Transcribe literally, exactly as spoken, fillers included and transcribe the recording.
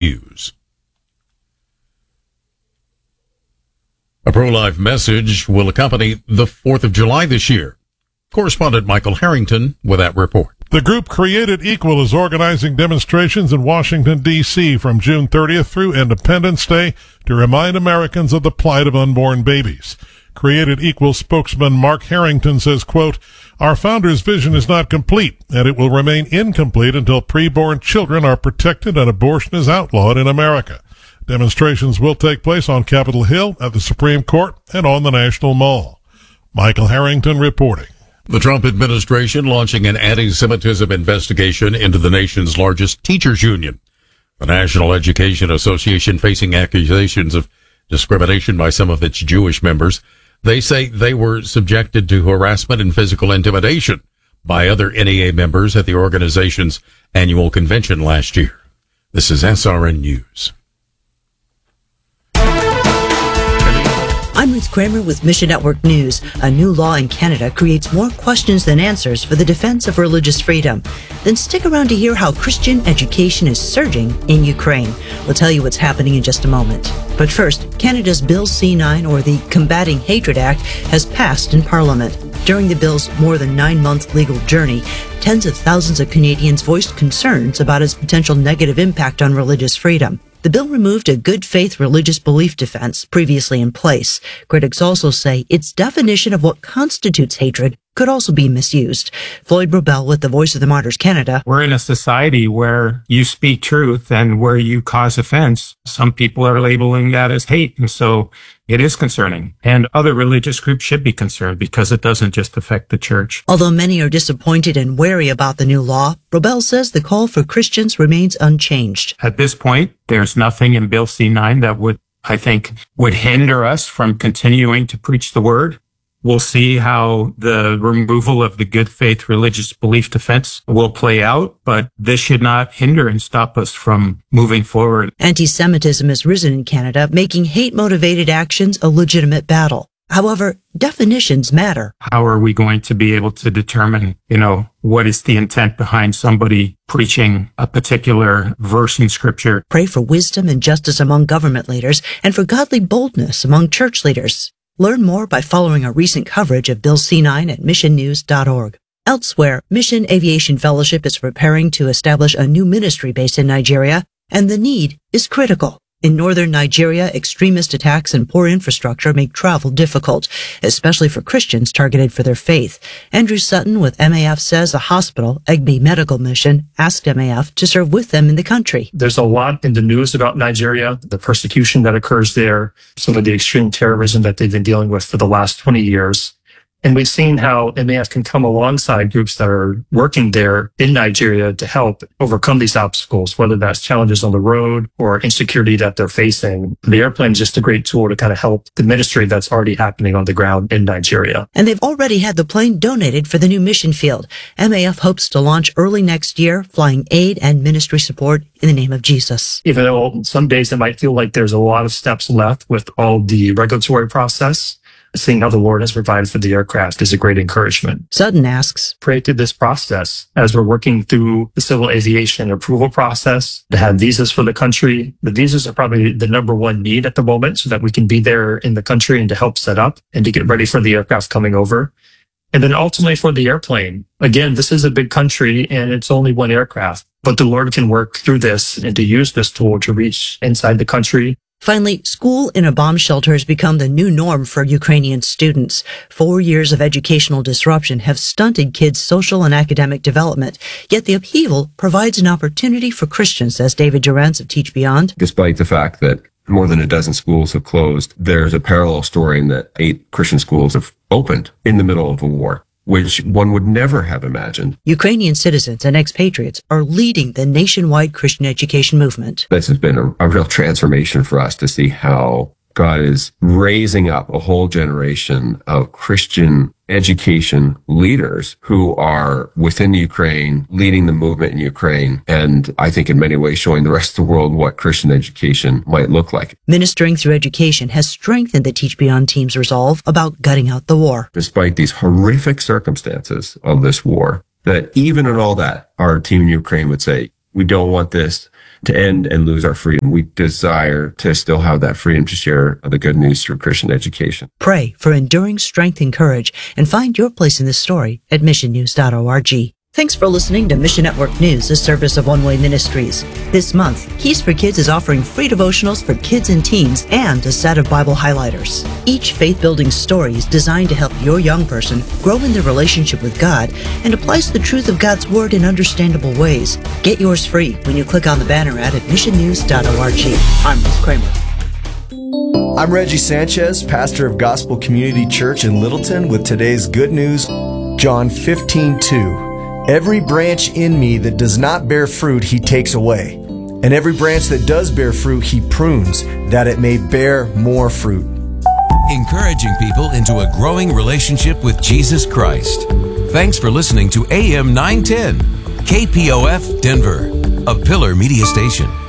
News. A pro-life message will accompany the fourth of July this year. Correspondent Michael Harrington with that report. The group Created Equal is organizing demonstrations in Washington, D C from June thirtieth through Independence Day to remind Americans of the plight of unborn babies. Created Equal spokesman Mark Harrington says, quote, "Our founder's vision is not complete, and it will remain incomplete until preborn children are protected and abortion is outlawed in America." Demonstrations will take place on Capitol Hill, at the Supreme Court, and on the National Mall. Michael Harrington reporting. The Trump administration launching an anti-Semitism investigation into the nation's largest teachers union. The National Education Association facing accusations of discrimination by some of its Jewish members. They say they were subjected to harassment and physical intimidation by other N E A members at the organization's annual convention last year. This is S R N News. I'm Ruth Kramer with Mission Network News. A new law in Canada creates more questions than answers for the defense of religious freedom. Then stick around to hear how Christian education is surging in Ukraine. We'll tell you what's happening in just a moment. But first, Canada's Bill C nine, or the Combating Hatred Act, has passed in Parliament. During the bill's more than nine-month legal journey, tens of thousands of Canadians voiced concerns about its potential negative impact on religious freedom. The bill removed a good faith religious belief defense previously in place. Critics also say its definition of what constitutes hatred could also be misused. Floyd Robel with the Voice of the Martyrs Canada. We're in a society where you speak truth and where you cause offense. Some people are labeling that as hate, and so it is concerning. And other religious groups should be concerned because it doesn't just affect the church. Although many are disappointed and wary about the new law, Robel says the call for Christians remains unchanged. At this point, there's nothing in Bill C nine that would, I think, would hinder us from continuing to preach the word. We'll see how the removal of the good faith religious belief defense will play out, but this should not hinder and stop us from moving forward. Anti-Semitism has risen in Canada, making hate-motivated actions a legitimate battle. However, definitions matter. How are we going to be able to determine, you know, what is the intent behind somebody preaching a particular verse in Scripture? Pray for wisdom and justice among government leaders and for godly boldness among church leaders. Learn more by following our recent coverage of Bill C nine at mission news dot org. Elsewhere, Mission Aviation Fellowship is preparing to establish a new ministry base in Nigeria, and the need is critical. In northern Nigeria, extremist attacks and poor infrastructure make travel difficult, especially for Christians targeted for their faith. Andrew Sutton with M A F says a hospital, Egbe Medical Mission, asked M A F to serve with them in the country. There's a lot in the news about Nigeria, the persecution that occurs there, some of the extreme terrorism that they've been dealing with for the last twenty years. And we've seen how M A F can come alongside groups that are working there in Nigeria to help overcome these obstacles, whether that's challenges on the road or insecurity that they're facing. The airplane is just a great tool to kind of help the ministry that's already happening on the ground in Nigeria. And they've already had the plane donated for the new mission field. M A F hopes to launch early next year, flying aid and ministry support in the name of Jesus. Even though some days it might feel like there's a lot of steps left with all the regulatory process, seeing how the Lord has provided for the aircraft is a great encouragement. Sutton asks, pray through this process as we're working through the civil aviation approval process to have visas for the country. The visas are probably the number one need at the moment so that we can be there in the country and to help set up and to get ready for the aircraft coming over. And then ultimately for the airplane. Again, this is a big country and it's only one aircraft, but the Lord can work through this and to use this tool to reach inside the country. Finally, school in a bomb shelter has become the new norm for Ukrainian students. Four years of educational disruption have stunted kids' social and academic development. Yet the upheaval provides an opportunity for Christians, says David Durantz of Teach Beyond. Despite the fact that more than a dozen schools have closed, there's a parallel story in that eight Christian schools have opened in the middle of a war, which one would never have imagined. Ukrainian citizens and expatriates are leading the nationwide Christian education movement. This has been a, a real transformation for us to see how God is raising up a whole generation of Christian education leaders who are within Ukraine, leading the movement in Ukraine, and I think in many ways showing the rest of the world what Christian education might look like. Ministering through education has strengthened the Teach Beyond team's resolve about gutting out the war. Despite these horrific circumstances of this war, that even in all that, our team in Ukraine would say, we don't want this to end and lose our freedom. We desire to still have that freedom to share the good news through Christian education. Pray for enduring strength and courage and find your place in this story at mission news dot org. Thanks for listening to Mission Network News, a service of One Way Ministries. This month, Keys for Kids is offering free devotionals for kids and teens and a set of Bible highlighters. Each faith-building story is designed to help your young person grow in their relationship with God and applies the truth of God's Word in understandable ways. Get yours free when you click on the banner ad at mission news dot org. I'm Ruth Kramer. I'm Reggie Sanchez, pastor of Gospel Community Church in Littleton, with today's good news, John fifteen two. Every branch in me that does not bear fruit, he takes away. And every branch that does bear fruit, he prunes, that it may bear more fruit. Encouraging people into a growing relationship with Jesus Christ. Thanks for listening to A M nine ten, K P O F Denver, a Pillar Media Station.